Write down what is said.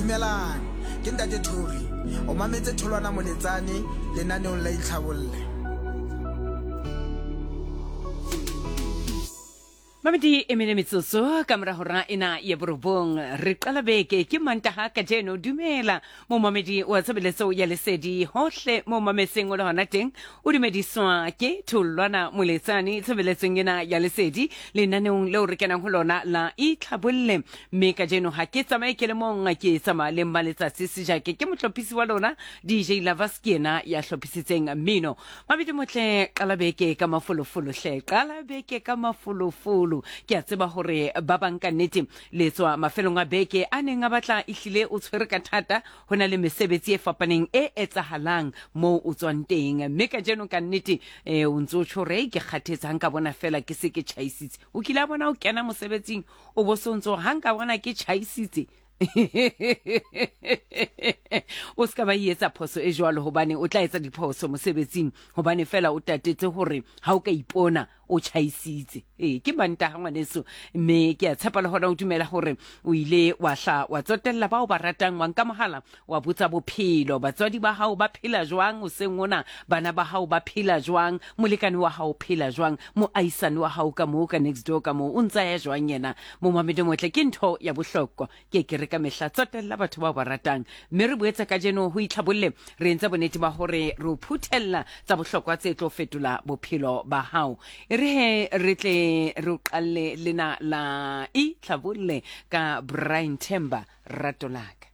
Dumelang, ke Ntate Thori. O mametse Tholwana Moletsane lenaneong la Itlhabolle. Mamedi emene metsotso ka mora hora ena ya borobong re qala beke ke Mantaha ka jeno dumela mo mamedi wa tshebeletso ya lesedi hohle mo mameseng o le hona teng o dumediswa ke Tholwana Moletsane tshebeletsong ena ya lesedi lenaneong leo re kenang ho lona la Itlhabolle mme ka jeno ha ke tsamaye ke le mong ke tsamaya le Mmaletsatsi Sejake ke motlophisi wa lona DJ Lavaski ena ya hlophisitseng mmino mamedi motle qala beke ka mafolofolo hle qala beke ka mafolofolo ke a tseba hore ba banka nnete le tswa mafelong a beke a neng a batla ihlile o tshwere ka thata hona le mesebetsi e fapaneng e etsahalang mo o tswang teng mme ka jeno ka nnete o ntse o tshore ke kgathetsang ka bona fela ke se ke tjhaisitse o kila bona o kena mosebetsing o bo sontso hang ka bona ke tjhaisitse o ska ba etsa phoso e jwalo hobane o tla etsa diphoso mosebetsing hobane fela o tatetse hore ha o ka ipona o tjhaisitse ke Mantaha ngwaneso mme ke a tshepa le hona o dumela hore o ile wa hla wa tsotella ba o ba ratang wa nka mohala wa botsa bophelo batswadi ba hao ba phela jwang o seng ona bana ba hao ba phela jwang molekane wa hao phela jwang moaisane wa hao ka mo ka next door ka mo o ntsa ya jwang yena mo mamedi motle ke ntho ya bohlokwa ke re ka mehla tsotella batho ba ba ratang mme re boetse ka jeno ho Itlhabolle re entse bonnete ba hore re phuthella tsa bohlokwa tse tlo fetola bophelo ba hao re tle re qalle lena la Itlhabolle ka Brian Temba ratolaka